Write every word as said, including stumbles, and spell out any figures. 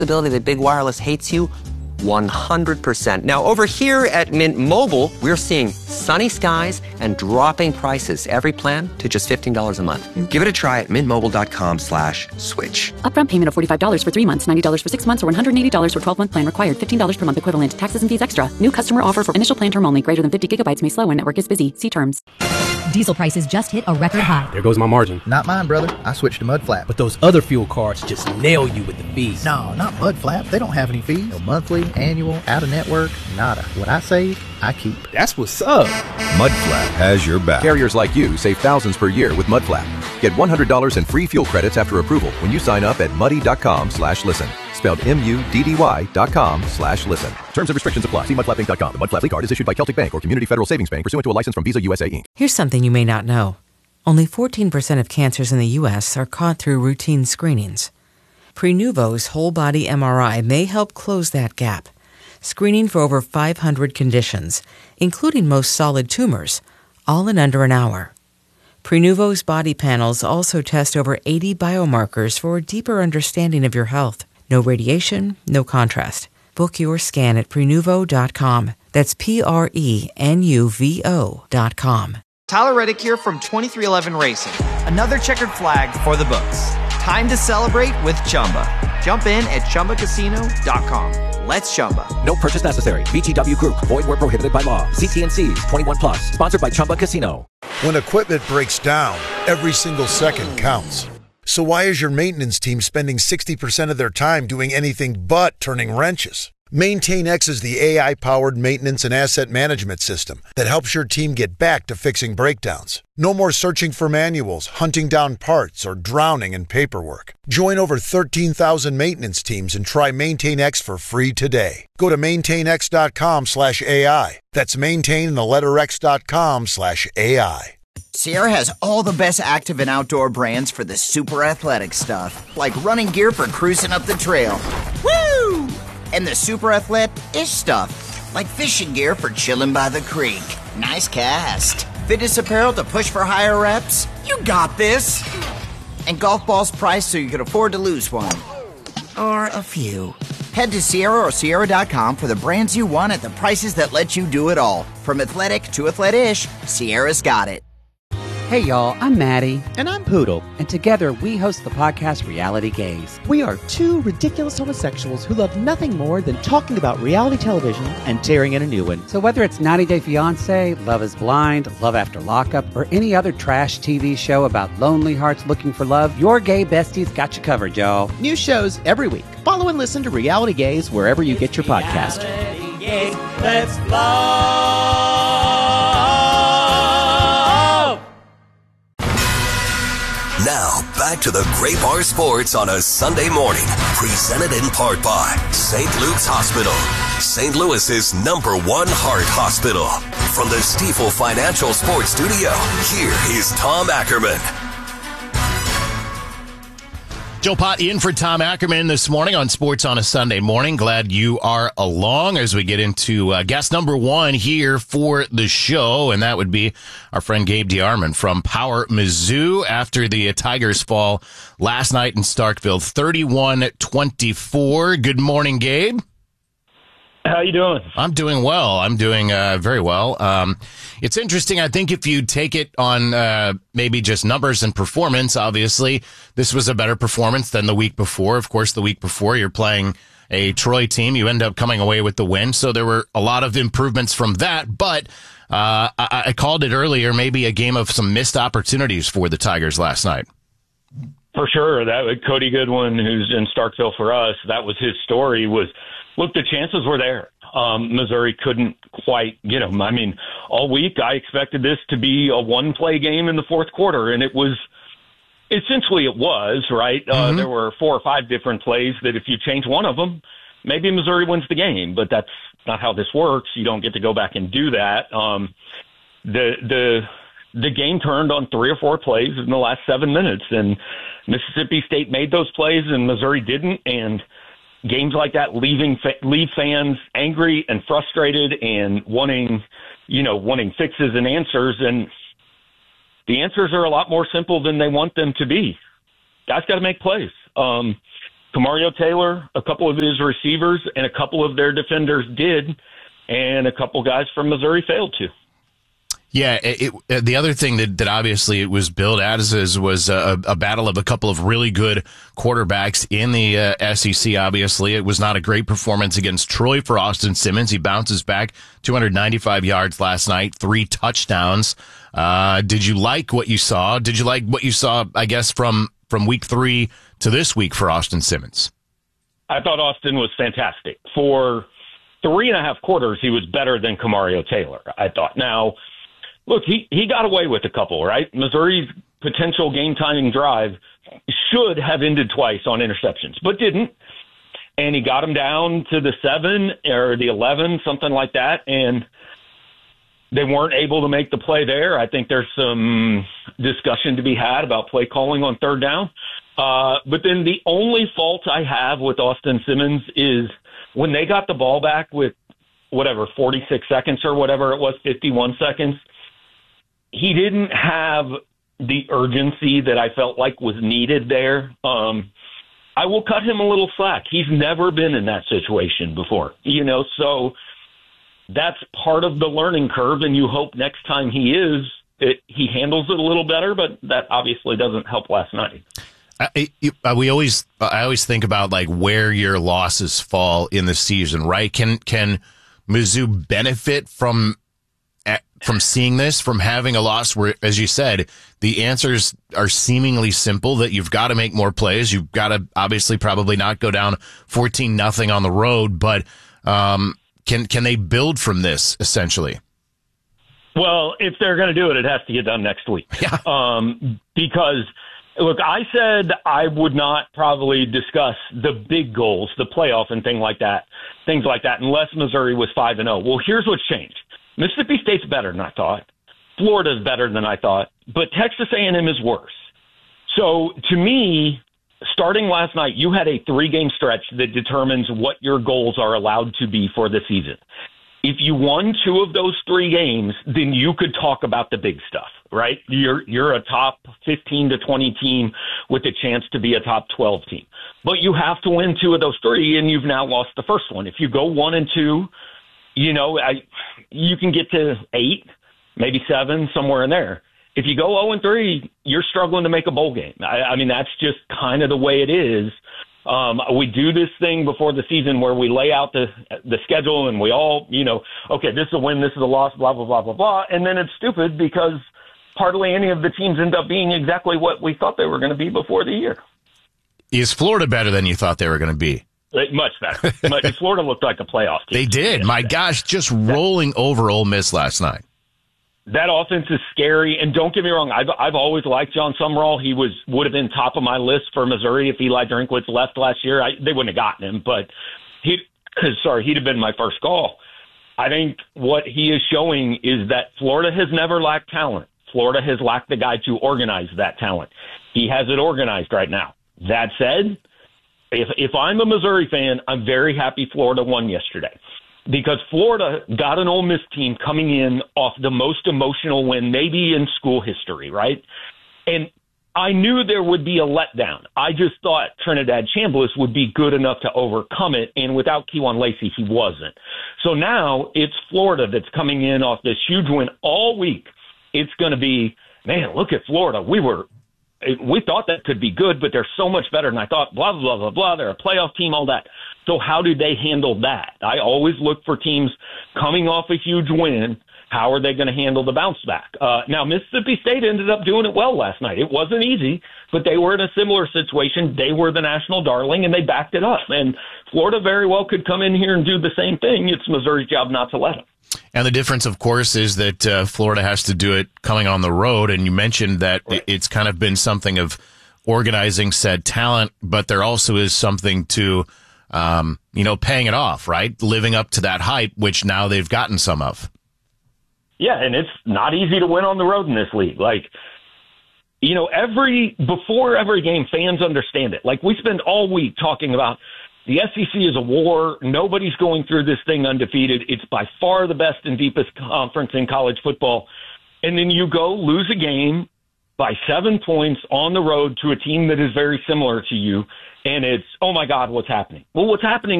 Ability that big wireless hates you? one hundred percent. Now, over here at Mint Mobile, we're seeing sunny skies and dropping prices. Every plan to just fifteen dollars a month. Give it a try at mintmobile.com slash switch. Upfront payment of forty-five dollars for three months, ninety dollars for six months, or one hundred eighty dollars for twelve-month plan required. fifteen dollars per month equivalent. Taxes and fees extra. New customer offer for initial plan term only. Greater than fifty gigabytes may slow when network is busy. See terms. Diesel prices just hit a record high. There goes my margin. Not mine, brother. I switched to Mudflap. But those other fuel cards just nail you with the fees. No, not Mudflap. They don't have any fees. No monthly, annual, out-of-network, nada. What I save, I keep. That's what's up. Mudflap has your back. Carriers like you save thousands per year with Mudflap. Get one hundred dollars in free fuel credits after approval when you sign up at muddy.com slash listen. Spelled M-U-D-D-Y dot com slash listen. Terms and restrictions apply. See mudflap inc dot com. The Mudflap card is issued by Celtic Bank or Community Federal Savings Bank pursuant to a license from Visa U S A, Incorporated. Here's something you may not know. Only fourteen percent of cancers in the U S are caught through routine screenings. Prenuvo's whole-body M R I may help close that gap, screening for over five hundred conditions, including most solid tumors, all in under an hour. Prenuvo's body panels also test over eighty biomarkers for a deeper understanding of your health. No radiation, no contrast. Book your scan at prenuvo dot com. That's P R E N U V O dot com. Tyler Reddick here from twenty-three eleven Racing. Another checkered flag for the books. Time to celebrate with Chumba. Jump in at chumba casino dot com. Let's Chumba. No purchase necessary. V G W Group. Void where prohibited by law. See T and C's. twenty-one plus. Sponsored by Chumba Casino. When equipment breaks down, every single second counts. So why is your maintenance team spending sixty percent of their time doing anything but turning wrenches? MaintainX is the A I-powered maintenance and asset management system that helps your team get back to fixing breakdowns. No more searching for manuals, hunting down parts, or drowning in paperwork. Join over thirteen thousand maintenance teams and try MaintainX for free today. Go to maintainx.com slash AI. That's maintain in the letter X dot com slash AI. Sierra has all the best active and outdoor brands for the super athletic stuff, like running gear for cruising up the trail. Woo! And the super athletic-ish stuff, like fishing gear for chilling by the creek. Nice cast. Fitness apparel to push for higher reps. You got this. And golf balls priced so you can afford to lose one. Or a few. Head to Sierra or Sierra dot com for the brands you want at the prices that let you do it all. From athletic to athletic-ish, Sierra's got it. Hey y'all, I'm Maddie. And I'm Poodle. And together we host the podcast Reality Gaze. We are two ridiculous homosexuals who love nothing more than talking about reality television and tearing in a new one. So whether it's ninety Day Fiancé, Love is Blind, Love After Lockup, or any other trash T V show about lonely hearts looking for love, your gay besties got you covered, y'all. New shows every week. Follow and listen to Reality Gaze wherever you get your podcast. Reality Gaze, let's love. Now, back to the Great Bar Sports on a Sunday morning. Presented in part by Saint Luke's Hospital, Saint Louis's number one heart hospital. From the Stifel Financial Sports Studio, here is Tom Ackerman. Joe Pot in for Tom Ackerman this morning on Sports on a Sunday morning. Glad you are along as we get into uh, guest number one here for the show, and that would be our friend Gabe DeArmond from Power Mizzou after the Tigers fall last night in Starkville, thirty-one twenty-four. Good morning, Gabe. How you doing? I'm doing well. I'm doing uh, very well. Um, it's interesting. I think if you take it on uh, maybe just numbers and performance, obviously this was a better performance than the week before. Of course, the week before you're playing a Troy team. You end up coming away with the win. So there were a lot of improvements from that. But uh, I-, I called it earlier, maybe a game of some missed opportunities for the Tigers last night. For sure. That Cody Goodwin, who's in Starkville for us, that was his story, was look, the chances were there. Um, Missouri couldn't quite get them. I mean, all week I expected this to be a one-play game in the fourth quarter, and it was essentially it was, right? Mm-hmm. Uh, there were four or five different plays that if you change one of them, maybe Missouri wins the game, but that's not how this works. You don't get to go back and do that. Um, the the the game turned on three or four plays in the last seven minutes, and Mississippi State made those plays, and Missouri didn't, and games like that leaving leave fans angry and frustrated and wanting, you know, wanting fixes and answers. And the answers are a lot more simple than they want them to be. Guys got to make plays. Um, Kamario Taylor, a couple of his receivers, and a couple of their defenders did, and a couple guys from Missouri failed to. Yeah, it, it, the other thing that, that obviously it was billed as is was a, a battle of a couple of really good quarterbacks in the uh, S E C, obviously. It was not a great performance against Troy for Austin Simmons. He bounces back two hundred ninety-five yards last night, three touchdowns. Uh, did you like what you saw? Did you like what you saw, I guess, from, from week three to this week for Austin Simmons? I thought Austin was fantastic. For three and a half quarters, he was better than Kamario Taylor, I thought. Now, look, he, he got away with a couple, right? Missouri's potential game-timing drive should have ended twice on interceptions, but didn't. And he got him down to the seven or the eleven, something like that, and they weren't able to make the play there. I think there's some discussion to be had about play calling on third down. Uh, but then the only fault I have with Austin Simmons is when they got the ball back with, whatever, forty-six seconds or whatever it was, fifty-one seconds, he didn't have the urgency that I felt like was needed there. Um, I will cut him a little slack. He's never been in that situation before, you know, so that's part of the learning curve, and you hope next time he is, it, he handles it a little better, but that obviously doesn't help last night. I, I, we always, I always think about like where your losses fall in the season, right? Can, can Mizzou benefit from from seeing this, from having a loss where, as you said, the answers are seemingly simple, that you've got to make more plays. You've got to obviously probably not go down fourteen nothing on the road, but um, can can they build from this, essentially? Well, if they're going to do it, it has to get done next week. Yeah. Um, because, look, I said I would not probably discuss the big goals, the playoff and thing like that, things like that, unless Missouri was five and oh. Well, here's what's changed. Mississippi State's better than I thought. Florida's better than I thought. But Texas A and M is worse. So, to me, starting last night, you had a three-game stretch that determines what your goals are allowed to be for the season. If you won two of those three games, then you could talk about the big stuff, right? You're you're a top fifteen to twenty team with a chance to be a top twelve team. But you have to win two of those three, and you've now lost the first one. If you go one and two, you know, I, you can get to eight, maybe seven, somewhere in there. If you go oh and three, you're struggling to make a bowl game. I, I mean, that's just kind of the way it is. Um, we do this thing before the season where we lay out the the schedule and we all, you know, okay, this is a win, this is a loss, blah, blah, blah, blah, blah. And then it's stupid because hardly any of the teams end up being exactly what we thought they were going to be before the year. Is Florida better than you thought they were going to be? Much better. Florida looked like a playoff team. They did. My gosh, just rolling over Ole Miss last night. That offense is scary, and don't get me wrong, I've I've always liked John Sumrall. He was would have been top of my list for Missouri if Eli Drinkwitz left last year. I, they wouldn't have gotten him, but he, sorry, he'd have been my first call. I think what he is showing is that Florida has never lacked talent. Florida has lacked the guy to organize that talent. He has it organized right now. That said, If if I'm a Missouri fan, I'm very happy Florida won yesterday because Florida got an Ole Miss team coming in off the most emotional win maybe in school history, right? And I knew there would be a letdown. I just thought Trinidad Chambliss would be good enough to overcome it, and without Kewan Lacey, he wasn't. So now it's Florida that's coming in off this huge win all week. It's going to be, man, look at Florida. We were We thought that could be good, but they're so much better than I thought, blah, blah, blah, blah. They're a playoff team, all that. So how do they handle that? I always look for teams coming off a huge win. How are they going to handle the bounce back? Uh, now, Mississippi State ended up doing it well last night. It wasn't easy, but they were in a similar situation. They were the national darling, and they backed it up. And Florida very well could come in here and do the same thing. It's Missouri's job not to let them. And the difference, of course, is that uh, Florida has to do it coming on the road. And you mentioned that right. It's kind of been something of organizing said talent, but there also is something to, um, you know, paying it off, right? Living up to that hype, which now they've gotten some of. Yeah, and it's not easy to win on the road in this league. Like, you know, every before every game, fans understand it. Like, we spend all week talking about the S E C is a war. Nobody's going through this thing undefeated. It's by far the best and deepest conference in college football. And then you go lose a game by seven points on the road to a team that is very similar to you, and it's, oh, my God, what's happening? Well, what's happening